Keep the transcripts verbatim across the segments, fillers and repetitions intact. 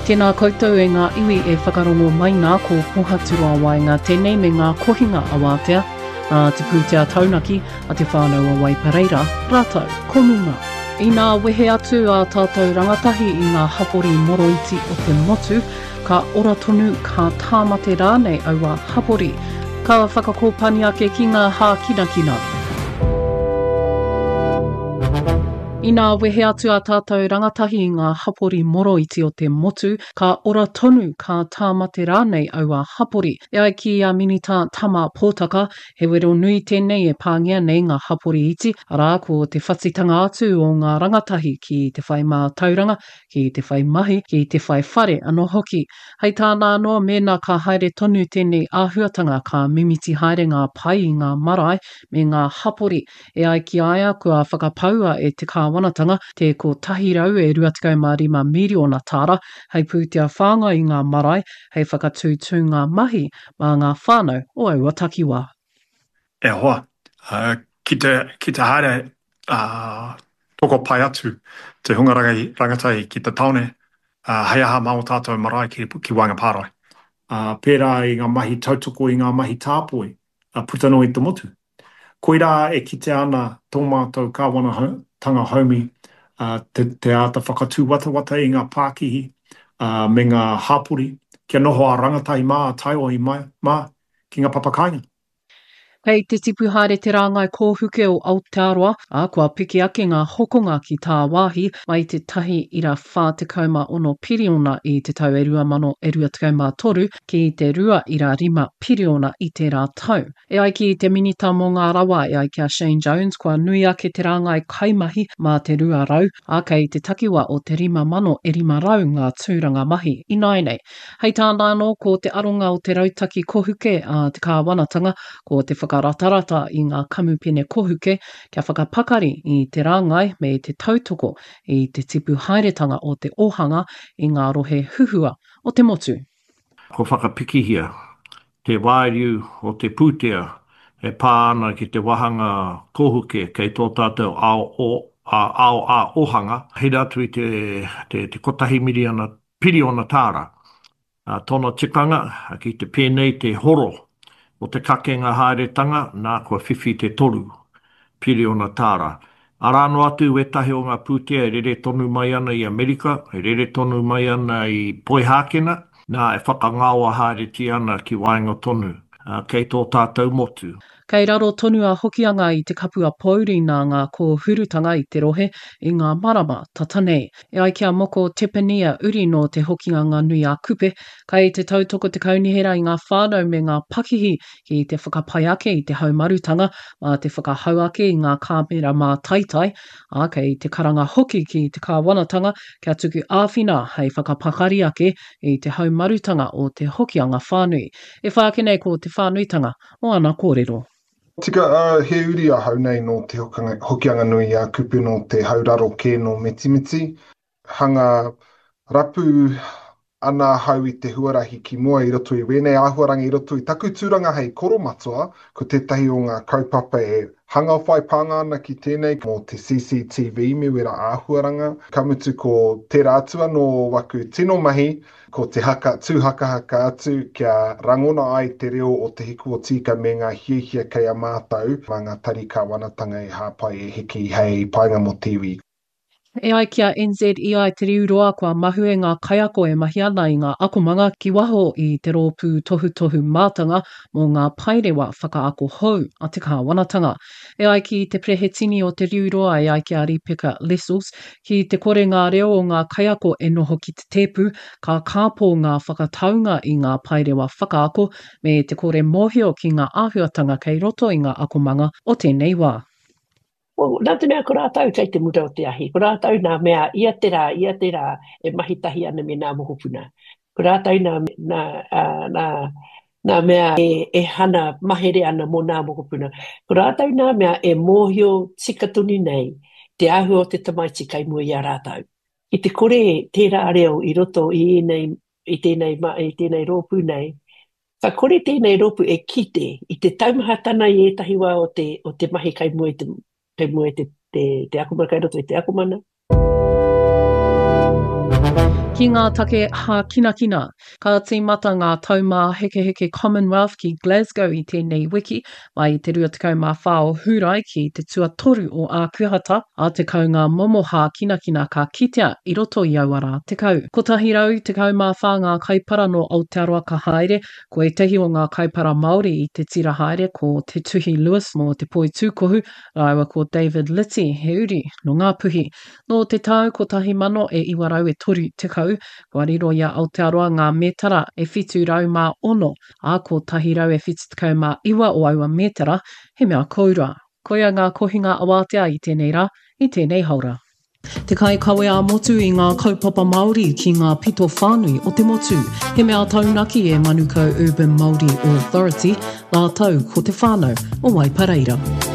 Tēnā koutou e ngā iwi e whakarongo mai ngā ko pohatura wai ngā tēnei me ngā kohinga awatea, a te pūtea taunaki a te whānau a Waipareira, rātou, komunga. I ngā wehe atu a tātou rangatahi i ngā hapori moroiti o te motu, ka ora tonu ka tāmate rānei aua hapori, ka whakakōpani ake ki ngā hā kina kina. I ngā wehe atu a tātou rangatahi i ngā hapori moroiti o te motu, ka ora tonu ka tāmate rānei aua hapori. E ai ki a minita tama pōtaka, he wero nui tēnei e pāngia nei ngā hapori iti, arā ko te whatitanga atu o ngā rangatahi ki te whai mā tauranga, ki te whai mahi, ki te whai whare anō hoki. Hei tāna anō mēnā ka haere tonu tēnei āhuatanga ka mimiti haere ngā pai i ngā marae me ngā hapori. E ai ki aia kua whakapaua e te kāwanatanga te ko tahi rau e ruatikau mā rima miriona tāra, hei pūtea whānga i ngā marae, hei whakatūtū ngā mahi mā ngā whānau o aua takiwā. E hoa, uh, ki te, ki te haere uh, toko pai atu te hungarangai rangatai ki te taone, uh, hei aha mao tātou marae ki, ki Wangaparae. Uh, pērā i ngā mahi tautoko i ngā mahi tāpoi, uh, putano i te motu. Koirā e kite ana tō mātou kāwanatanga haumi uh, te, te āta whakatū wata wata i ngā Pākihi uh, me ngā hapori, kia noho a rangatai mā, a taiwa i mai, mā, ki ngā papakainga. Kei te tipu haere te rāngai kōhuke o Aotearoa, a kua piki ake ngā hokonga ki tā wāhi mai te tahi ira whā te kauma ono piriona i te tau e rua mano e rua te kauma toru ki te rua ira rima piriona i te rā tau. E ai ki te minita mō ngā rawa e ai ki a Shane Jones kua nui ake te rāngai kaimahi mā te rua rau, a kei te takiwa o te rima mano e rima rau ngā tūranga mahi i nainei. Hei tāna anō ko te aronga o te rautaki kohuke a te kāwanatanga ko te whaka ratarata i ngā kamupene kohuke kia whakapakari i te rāngai me te tautoko i te tipu haeretanga o te ohanga i ngā rohe huhua o te motu. Ko whakapikihia, te wāriu o te pūtea e pā ana ki te wahanga kohuke kei tō tātou ao o a ao a ohanga. Hei ratu i te, te, te kotahi miriona piriona tāra. Uh, tōna tikanga ki te pēnei te horo o te kakenga haeretanga, nā kua whiwhi te toru, piriona tāra. Arāno atu e tahi o ngā pūtea e rere tonu mai ana i Amerika, e rere tonu mai ana i Poihākena, nā e whakangaua haereti ana ki Wainga tonu, uh, kei tō tātou motu. Kei raro tonu a hokianga i te kapua pauri nā ngā ko hurutanga i te rohe i ngā marama tatanei. E ai kia moko tepenia uri no te hokianga nui a kupe, kei te tautoko te kaunihera i ngā whānau me ngā pakihi ki te whakapai ake i te haumarutanga, mā te whakahau ake i ngā kāmera mā taitai, a kei te karanga hoki ki te kāwanatanga kia tuku āwhina hei whakapakari ake i te haumarutanga o te hokianga whānui. E whākenei ko te whānuitanga o ana kōrero. Tika uh, he uri a hau nei no te hokanga, hokianga nui a kupu no te hauraro ke no mitimiti. Hanga rapu ana hau i te huarahi ki mua i roto i wēnei āhuaranga i roto i taku tūranga hei koromatua, ko tētahi o ngā kaupapa e hanga whai pānga ana ki tēnei mo te C C T V me wera āhuaranga. Ka mutu ko tērā atua no waku tino mahi, ko te haka, tūhaka haka atu kia rangona ai te reo o te hiku o tika me ngā hiehia kei a mātau, mā ngā tari kāwanatanga e hāpai e hiki hei painga mo tiwi. E ai kia N Z I I te riuroa kua mahue ngā kaiako e mahi ana i ngā akomanga ki waho i te rōpū tohu tohu mātanga mō ngā pairewa whakaako hou a te kāwanatanga. E ai ki te prehetini o te riuroa e ai ki a Ripeka Lessels ki te kore ngā reo o ngā kaiako e noho ki te tepu ka kāpō ngā whakataunga i ngā pairewa whakaako me te kore mōhio ki ngā āhuatanga kei roto i ngā akomanga o tēnei wā. Well, nā te mea ko rātau kei te muta o te ahi. Ko rātau nā mea ia te rā, ia te rā e mahitahi ana me nā mohopuna. Ko rātau nā, nā, uh, nā, nā mea e, e hana mahere ana mō nā mohopuna. Ko rātau nā mea e mōhio tikatuni nei te ahu o te tamaiti kai mua i a rātau. I te kore tērā reo i roto i, nei, i tēnei, i tēnei rōpū nei. Ka kore tēnei rōpū e kite i te taumahatana i etahi wā o te, o te mahi kai mua i te Kei mua te, te, te akumana, kai roto i te akumana. Ki ngā take hā kina kina, ka tīmata ngā taumā heke heke Commonwealth ki Glasgow i tēnei wiki, mai i te rua tekau mā whao hurai ki te tuatoru o ākuhata, a te kau ngā momo hā kina kina ka kitea i roto i auara tekau. Ko tahi rau tekau mā whā ngā kaipara no Aotearoa ka haere, ko e tehi o ngā kaipara Māori i te tira haere ko te Tuhi Lewis mō te Poi Tūkohu, rāua ko David Litty he uri no ngā puhi. No te tau ko tahi mano e iwarau e toru tekau, kua riro ia Aotearoa ngā metara e whitu rau mā ono, a ko tahi rau e whitu tekau mā iwa o aua metara, he mea koura. Koia ngā kohinga awatea i tēnei rā, i tēnei haura. Te kai kawe a motu i ngā kaupapa Māori ki ngā pito whānui o te motu, he mea taunaki e Manukau Urban Māori Authority, la tau ko te whānau o Waipareira.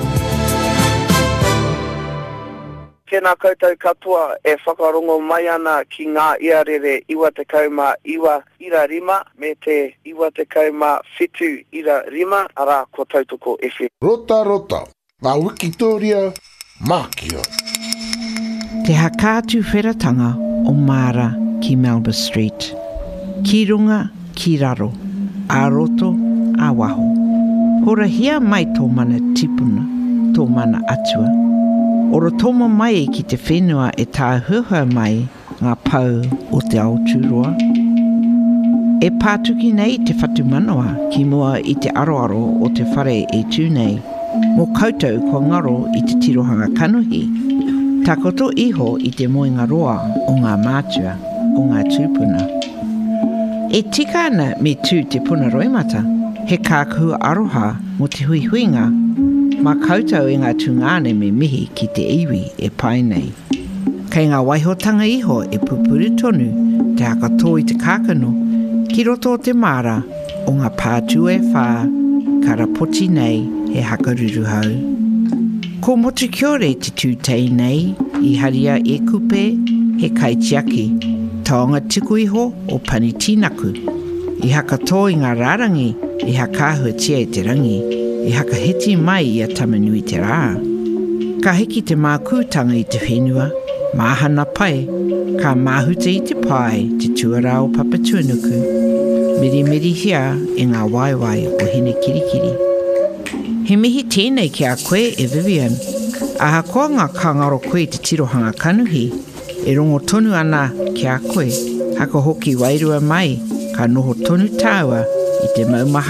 Tēnā koutou katoa e whakarongo mai ana ki ngā iarere iwa te kauma iwa ira rima me te iwa te kauma whitu ira rima ara ko tautoko F M. Rota rota, ngā Wikitoria Mākio. Te hakātu wheratanga o Mara ki Melba Street. Ki runga, ki raro, a roto, a waho. Hora hia mai tō mana tipuna, tō mana atua. Oro tomo mai ki te whenua e tā huhua mai ngā pau o te Aotearoa. E pātuki nei te whatu manawa ki mua i te aroaro o te whare e tūnei. Mō koutou ko ngaro i te tirohanga kanuhi. Takoto iho i te moinga roa o ngā mātua o ngā tūpuna. E tika ana me tū te puna roimata, he kākua aroha mo te hui huinga, mā koutou i ngā tūngāne me mihi ki te iwi e pai nei. Kei ngā waihotanga iho e pupuru tonu te hakato i te kākano, ki roto o te mara o ngā pātu e whā, ka rapoti nei he hakaruru hau. Ko motu kiore te tūtei nei, i haria e kupe he kaitiaki, taonga tiku iho o pani tinaku, i hakato i ngā rārangi, i hakahua tia i te rangi, i hakaheti mai i a tamanui te rā. Ka hiki te mākūtanga i te whenua, māhana pai, ka māhuta i te pai te tuara o Papatuanuku. Miri miri hia e ngā waiwai o hene kirikiri. He mihi tēnei ki a koe e Vivian, a hakoa ngā kāngaro koe te tirohanga kanuhi, e rongo tonu ana ki a koe, haka hoki wairua mai, ka noho tonu tāua i te maumaha